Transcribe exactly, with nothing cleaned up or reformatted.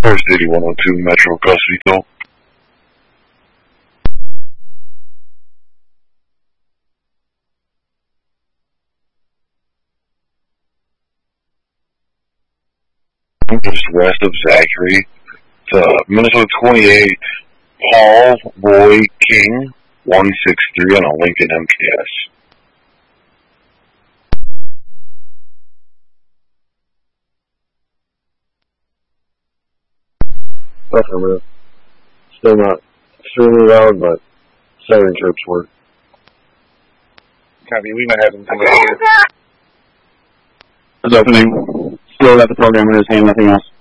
First eighty-one oh two Metro custody call. Just west of Zachary. It's uh, Minnesota twenty-eight, Paul Roy King, one six three on a Lincoln M K S. Affirmative. Still not extremely loud, but siren chirps work. Copy, we might have him come over here. It's opening. Still got the program in his hand, nothing else.